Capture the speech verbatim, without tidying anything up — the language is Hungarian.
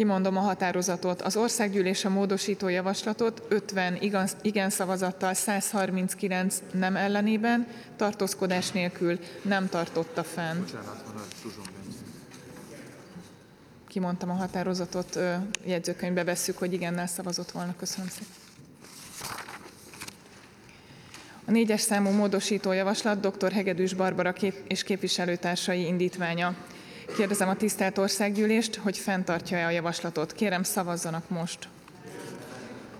Kimondom a határozatot. Az országgyűlés a módosító javaslatot ötven igen, igen szavazattal, száz harminckilenc nem ellenében, tartózkodás nélkül nem tartotta fenn. Kimondtam a határozatot, jegyzőkönyvbe vesszük, hogy igennel szavazott volna. Köszönöm szépen. A négyes számú módosító javaslat dr. Hegedűs Barbara kép és képviselőtársai indítványa. Kérdezem a tisztelt országgyűlést, hogy fenntartja-e a javaslatot. Kérem, szavazzanak most.